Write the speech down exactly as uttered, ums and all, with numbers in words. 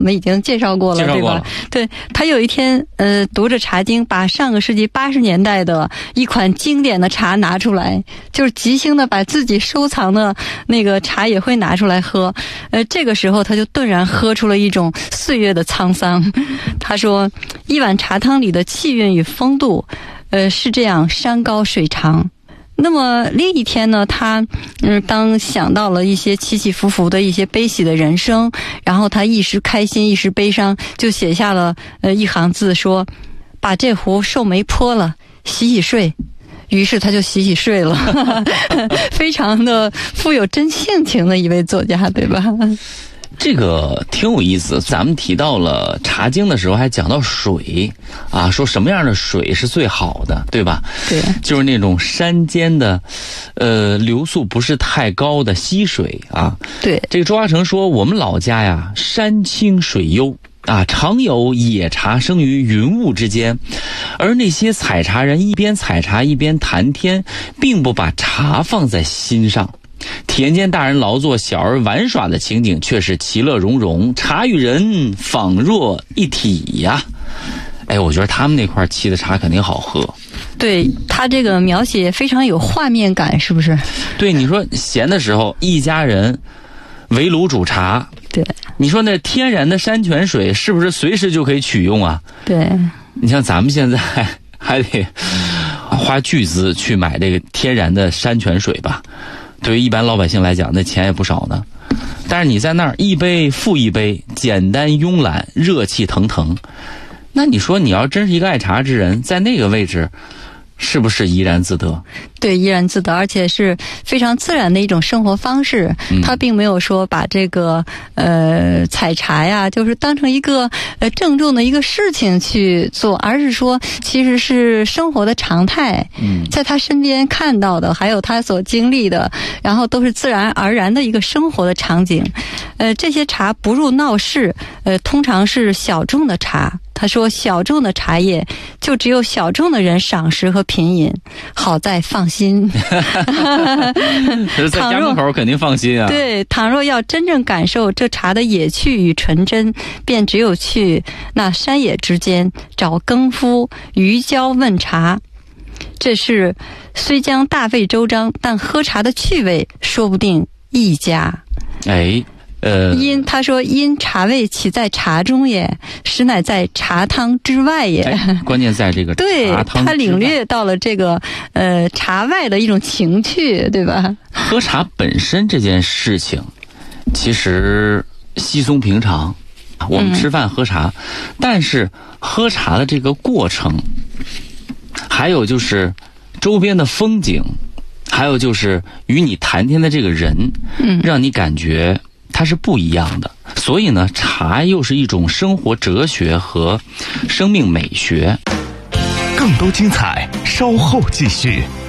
我们已经介绍过了，对吧？对，他有一天呃读着茶经，把上个世纪八十年代的一款经典的茶拿出来，就是即兴的把自己收藏的那个茶也会拿出来喝。呃，这个时候他就顿然喝出了一种岁月的沧桑。他说，一碗茶汤里的气韵与风度，呃，是这样山高水长。那么另一天呢，他嗯，当想到了一些起起伏伏的一些悲喜的人生，然后他一时开心一时悲伤，就写下了呃一行字说，把这壶寿眉泼了，洗洗睡。于是他就洗洗睡了。非常的富有真性情的一位作家，对吧？ 这个挺有意思，咱们提到了茶经的时候还讲到水啊，说什么样的水是最好的，对吧？ 对， 就是那种山间的呃流速不是太高的溪水啊。 对， 这个周华成说，我们老家呀山清水幽啊，常有野茶生于云雾之间，而那些采茶人一边采茶一边谈天，并不把茶放在心上。田间大人劳作，小儿玩耍的情景却是其乐融融，茶与人仿若一体呀。哎，我觉得他们那块沏的茶肯定好喝。 对，他这个描写非常有画面感，是不是？ 对，你说闲的时候一家人围炉煮茶， 对， 你说那天然的山泉水是不是随时就可以取用啊？ 对， 你像咱们现在还得花巨资去买这个天然的山泉水吧，对于一般老百姓来讲，那钱也不少呢。但是你在那儿一杯复一杯，简单慵懒，热气腾腾，那你说你要真是一个爱茶之人，在那个位置是不是怡然自得？ 对，怡然自得，而且是非常自然的一种生活方式。嗯、他并没有说把这个呃采茶呀，就是当成一个呃郑重的一个事情去做，而是说其实是生活的常态。嗯，在他身边看到的，还有他所经历的，然后都是自然而然的一个生活的场景。呃，这些茶不入闹市，呃，通常是小众的茶。他说，小众的茶叶就只有小众的人赏识和品饮，好在放心。 在家门口肯定放心啊。 对，倘若要真正感受这茶的野趣与纯真，便只有去那山野之间找耕夫渔樵问茶。这是虽将大费周章，但喝茶的趣味说不定一家。 哎。呃， 因他说，因茶味岂在茶中也，实乃在茶汤之外也。 哎、关键在这个茶汤之外。 对，他领略到了这个呃茶外的一种情趣，对吧？ 喝茶本身这件事情，其实稀松平常，我们吃饭喝茶，嗯、但是喝茶的这个过程，还有就是周边的风景，还有就是与你谈天的这个人，嗯，让你感觉它是不一样的。所以呢，茶又是一种生活哲学和生命美学。 更多精彩稍后继续。